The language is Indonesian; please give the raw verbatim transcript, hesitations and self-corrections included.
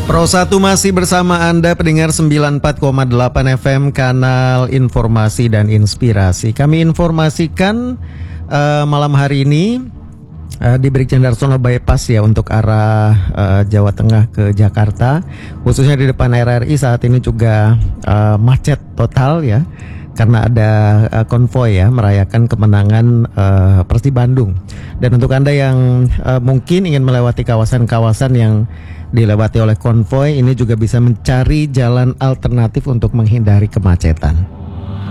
Pro satu masih bersama Anda pendengar sembilan puluh empat koma delapan F M kanal informasi dan inspirasi. Kami informasikan uh, malam hari ini uh, di Brigjen Darsono bypass ya untuk arah uh, Jawa Tengah ke Jakarta, khususnya di depan R R I saat ini juga uh, macet total ya. Karena ada uh, konvoy ya merayakan kemenangan uh, Persib Bandung. Dan untuk Anda yang uh, mungkin ingin melewati kawasan-kawasan yang dilewati oleh konvoy, ini juga bisa mencari jalan alternatif untuk menghindari kemacetan.